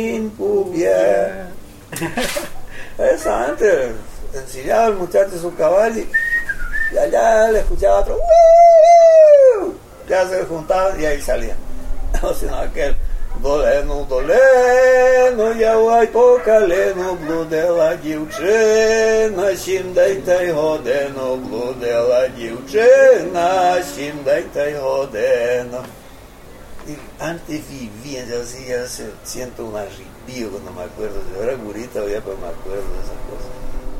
Cubia. Esa antes enseñaba al muchacho su caballo y allá le escuchaba otro. Ya se juntaban y ahí salían. O sino aquel doleno, ya guay tocaleno, blu de la дівчина, сім дайте годину, blu de la дівчина, сім дайте годину. Y antes vivía, yo así, ya siento un arrepío cuando me acuerdo. Yo era gurita, ya, pero me acuerdo de esas cosas.